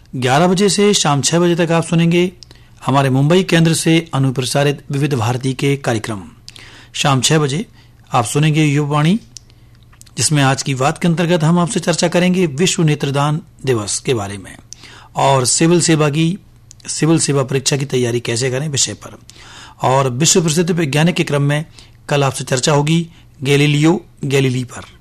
11 बजे से शाम 6 बजे तक आप सुनेंगे हमारे मुंबई केंद्र से अनुप्रसारित विविध भारती के कार्यक्रम। शाम 6 बजे आप सुनेंगे युववाणी, जिसमें आज की बात के अंतर्गत हम आपसे चर्चा करेंगे विश्व नेत्रदान दिवस के बारे में और सिविल सेवा परीक्षा की तैयारी कैसे करें विषय पर। और विश्व प्रसिद्ध वैज्ञानिक के क्रम में कल आपसे चर्चा होगी गैलीलियो गैलीली पर।